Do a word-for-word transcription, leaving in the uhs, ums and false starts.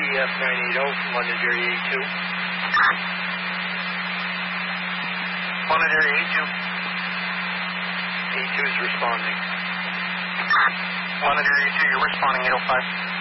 F nine eighty from Londonderry A two. Londonderry A two. A two is responding. Londonderry A two, you're responding eight oh five.